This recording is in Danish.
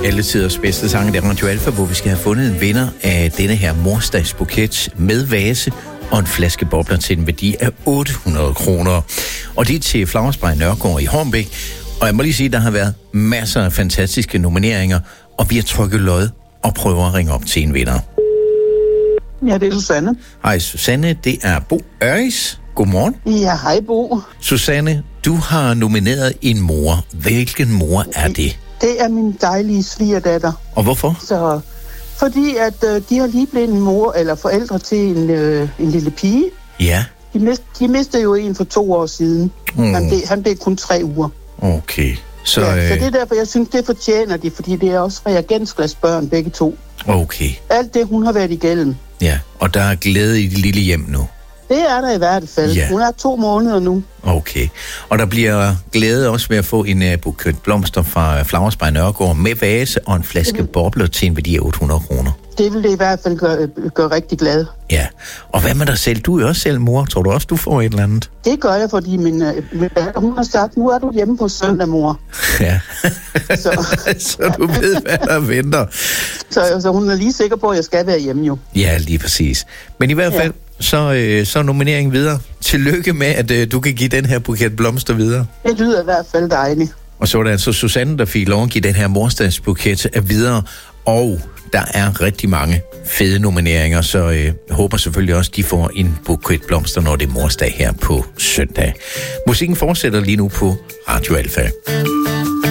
Alle tiders bedste sang, det er Radio Alfa, hvor vi skal have fundet en vinder af denne her morsdagsbuket med vase og en flaske bobler til en værdi af 800 kroner. Og det er til Flagersberg Nørgaard i Hornbæk. Og jeg må lige sige, at der har været masser af fantastiske nomineringer, og vi har trykket lod og prøver at ringe op til en vinder. Ja, det er Susanne. Hej Susanne, det er Bo Øris. Godmorgen. Ja, hej Bo. Susanne, du har nomineret en mor. Hvilken mor er det? Det er min dejlige svigerdatter. Og hvorfor? Fordi at de har lige blevet en mor eller forældre til en lille pige. Ja. De mistede jo en for 2 år siden. Han blev kun 3 uger. Okay. Så det er derfor, jeg synes, det fortjener de, fordi det er også reagensglasbørn begge to. Okay. Alt det, hun har været igennem. Ja, og der er glæde i det lille hjem nu. Det er der i hvert fald. Ja. Hun er 2 måneder nu. Okay. Og der bliver glæde også ved at få en buket blomster fra Flagersberg Nørgaard med vase og en flaske bobler til en værdi af 800 kroner. Det vil det i hvert fald gøre rigtig glad. Ja. Og hvad med dig selv? Du er jo også selv mor. Tror du også, du får et eller andet? Det gør jeg, fordi min datter, hun har sagt, nu er du hjemme på søndag, mor. Ja. Så du ved, hvad der venter. Så hun er lige sikker på, at jeg skal være hjemme jo. Ja, lige præcis. Men i hvert fald, så er nomineringen videre. Tillykke med, at du kan give den her buket blomster videre. Det lyder i hvert fald dejligt. Og så var det altså Susanne, der fik lov at give den her morsdagsbuket videre. Og der er rigtig mange fede nomineringer, så jeg håber selvfølgelig også, de får en buket blomster, når det er morsdag her på søndag. Musikken fortsætter lige nu på Radio Alfa.